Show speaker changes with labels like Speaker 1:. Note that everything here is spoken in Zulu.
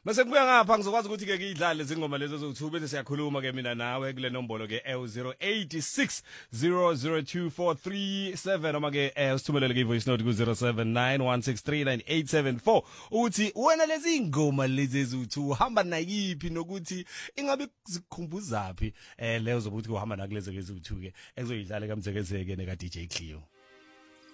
Speaker 1: Mase kubuya ngapha ngizokwazi ukuthi ke ngidlale zingoma lezo zokuthi bese siyakhuluma ke mina nawe kule nombolo ke 086 0024337 noma ke usithumelele ke voice note ku 0791639874 uthi wena lezi ingoma lezi ezithu uhamba nayiphi nokuthi ingabe zikukhumbuza phi leyo zokuthi uhamba nakulezi ke ezithu ke ezoyidlala kamzekezeke neka DJ Cleo.